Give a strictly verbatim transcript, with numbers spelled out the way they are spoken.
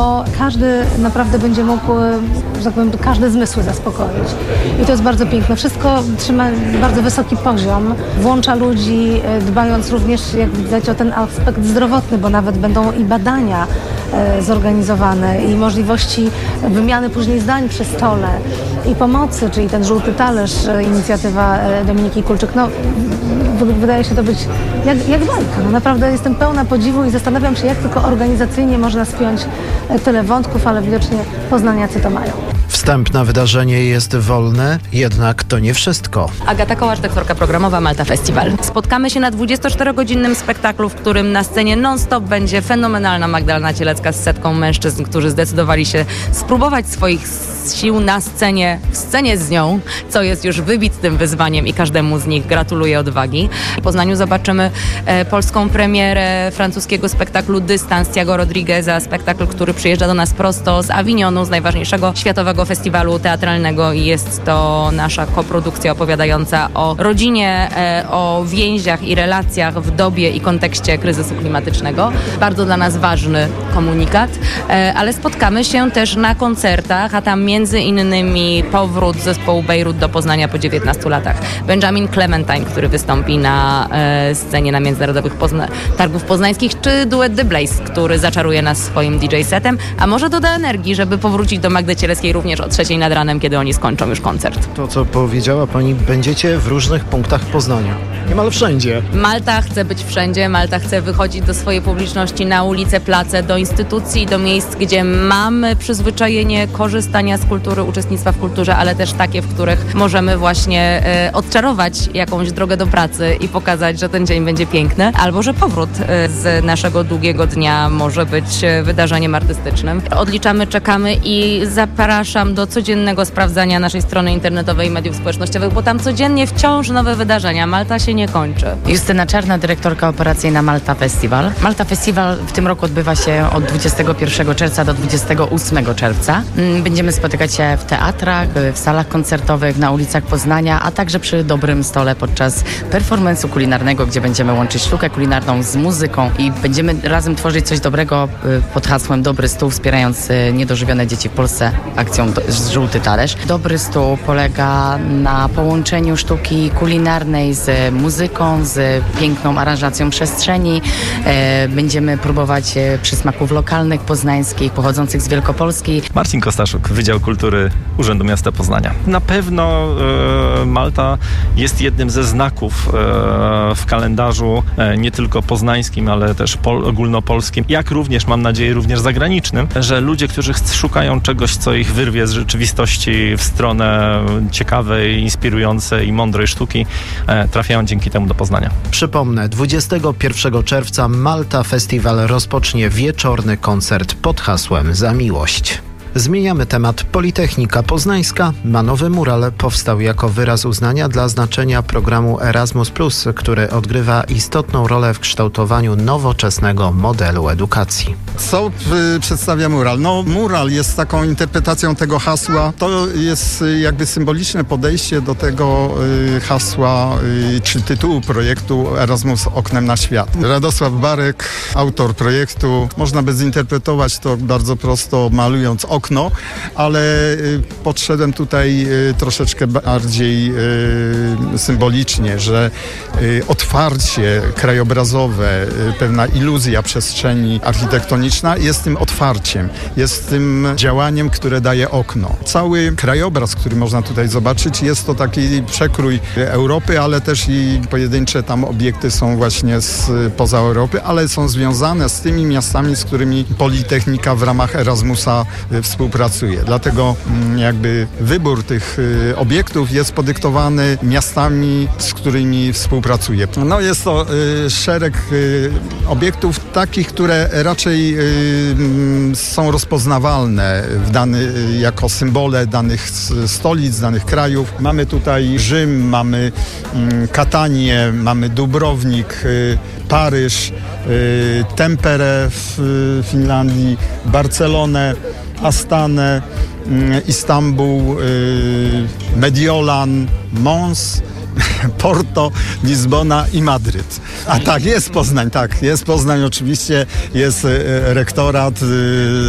Każdy naprawdę będzie mógł, że tak powiem, każde zmysły zaspokoić. I to jest bardzo piękne. Wszystko trzyma bardzo wysoki poziom, włącza ludzi, dbając również, jak widać, o ten aspekt zdrowotny, bo nawet będą i badania e, zorganizowane i możliwości wymiany później zdań przy stole i pomocy, czyli ten żółty talerz, inicjatywa Dominiki Kulczyk. No, wydaje się to być jak, jak bajka. No, naprawdę jestem pełna podziwu i zastanawiam się, jak tylko organizacyjnie można spiąć tyle wątków, ale widocznie poznaniacy to mają. Wstęp na wydarzenie jest wolny, jednak to nie wszystko. Agata Kołacz, doktorka programowa, Malta Festival. Spotkamy się na dwudziestoczterogodzinnym spektaklu, w którym na scenie non-stop będzie fenomenalna Magdalena Cielecka z setką mężczyzn, którzy zdecydowali się spróbować swoich sił na scenie, w scenie z nią, co jest już wybitnym wyzwaniem i każdemu z nich gratuluję odwagi. W Poznaniu zobaczymy e, polską premierę francuskiego spektaklu Dystans Thiago Rodrigueza, spektakl, który przyjeżdża do nas prosto z Avignonu, z najważniejszego światowego festiwalu teatralnego i jest to nasza koprodukcja opowiadająca o rodzinie, e, o więziach i relacjach w dobie i kontekście kryzysu klimatycznego. Bardzo dla nas ważny komunikat, e, ale spotkamy się też na koncertach, a tam między innymi powrót zespołu Bejrut do Poznania po dziewiętnastu latach. Benjamin Clementine, który wystąpi na e, scenie na Międzynarodowych Pozna- Targów Poznańskich, czy duet The Blaze, który zaczaruje nas swoim D J setem, a może doda energii, żeby powrócić do Magdy Cieleckiej również o trzeciej nad ranem, kiedy oni skończą już koncert. To, co powiedziała pani, będziecie w różnych punktach Poznania. Niemal wszędzie. Malta chce być wszędzie, Malta chce wychodzić do swojej publiczności na ulice, place, do instytucji, do miejsc, gdzie mamy przyzwyczajenie korzystania z kultury, uczestnictwa w kulturze, ale też takie, w których możemy właśnie e, odczarować jakąś drogę do pracy i pokazać, że ten dzień będzie piękny, albo że powrót e, z naszego długiego dnia może być e, wydarzeniem artystycznym. Odliczamy, czekamy i zapraszam do codziennego sprawdzania naszej strony internetowej i mediów społecznościowych, bo tam codziennie wciąż nowe wydarzenia. Malta się nie kończy. Justyna Czarna, dyrektorka operacyjna Malta Festival. Malta Festival w tym roku odbywa się od dwudziestego pierwszego czerwca do dwudziestego ósmego czerwca. Będziemy spotykać się w teatrach, w salach koncertowych, na ulicach Poznania, a także przy dobrym stole podczas performance'u kulinarnego, gdzie będziemy łączyć sztukę kulinarną z muzyką i będziemy razem tworzyć coś dobrego pod hasłem Dobry Stół, wspierając niedożywione dzieci w Polsce akcją Żółty Talerz. Dobry Stół polega na połączeniu sztuki kulinarnej z muzyką, z piękną aranżacją przestrzeni. Będziemy próbować przysmaków lokalnych, poznańskich, pochodzących z Wielkopolski. Marcin Kostaszuk, Wydział Kultury Urzędu Miasta Poznania. Na pewno e, Malta jest jednym ze znaków e, w kalendarzu e, nie tylko poznańskim, ale też pol, ogólnopolskim, jak również, mam nadzieję, również zagranicznym, że ludzie, którzy szukają czegoś, co ich wyrwie z rzeczywistości w stronę ciekawej, inspirującej i mądrej sztuki, e, trafiają dzięki temu do Poznania. Przypomnę, dwudziestego pierwszego czerwca Malta Festival rozpocznie wieczorny koncert pod hasłem Za miłość. Zmieniamy temat. Politechnika Poznańska ma nowy mural. Powstał jako wyraz uznania dla znaczenia programu Erasmus plus, który odgrywa istotną rolę w kształtowaniu nowoczesnego modelu edukacji. Co y, przedstawia mural? No, mural jest taką interpretacją tego hasła. To jest y, jakby symboliczne podejście do tego y, hasła, y, czy tytułu projektu Erasmus oknem na świat. Radosław Barek, autor projektu. Można by zinterpretować to bardzo prosto, malując okno. okno, ale y, podszedłem tutaj y, troszeczkę bardziej y, symbolicznie, że y, otwarcie krajobrazowe, y, pewna iluzja przestrzeni architektoniczna jest tym otwarciem, jest tym działaniem, które daje okno. Cały krajobraz, który można tutaj zobaczyć, jest to taki przekrój Europy, ale też i pojedyncze tam obiekty są właśnie z poza Europy, ale są związane z tymi miastami, z którymi Politechnika w ramach Erasmusa współpracuje. Dlatego jakby wybór tych obiektów jest podyktowany miastami, z którymi współpracuje. No jest to y, szereg y, obiektów takich, które raczej y, są rozpoznawalne w dany, y, jako symbole danych stolic, danych krajów. Mamy tutaj Rzym, mamy y, Katanię, mamy Dubrownik, y, Paryż, y, Temperę w y, Finlandii, Barcelonę, Astanę, y, Istanbul, y, Mediolan, Mons, Porto, Lizbona i Madryt. A tak, jest Poznań, tak, jest Poznań oczywiście, jest y, rektorat, y,